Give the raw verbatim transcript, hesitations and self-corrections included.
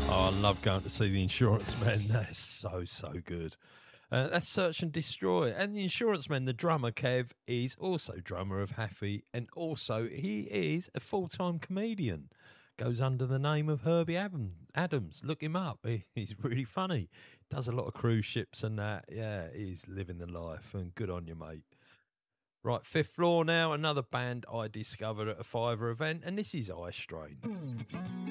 Oh, I love going to see the Insurance Men. That's so, so good. Uh, that's Search and Destroy. And the Insurance Men, the drummer, Kev, is also drummer of Haffy. And also, he is a full time comedian. Goes under the name of Herbie Adam- Adams. Look him up. He, he's really funny. Does a lot of cruise ships and that. Yeah, he's living the life. And good on you, mate. Right, fifth floor now. Another band I discovered at a Fiverr event. And this is Eye Strain.